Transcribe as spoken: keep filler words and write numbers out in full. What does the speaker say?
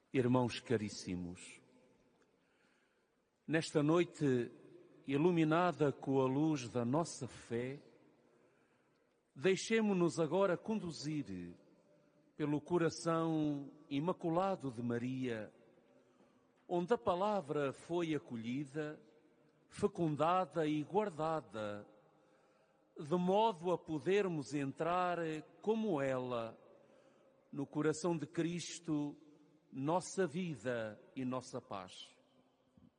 Irmãos caríssimos, nesta noite iluminada com a luz da nossa fé, deixemo-nos agora conduzir pelo coração imaculado de Maria, onde a palavra foi acolhida, fecundada e guardada, de modo a podermos entrar como ela no coração de Cristo, nossa vida e nossa paz.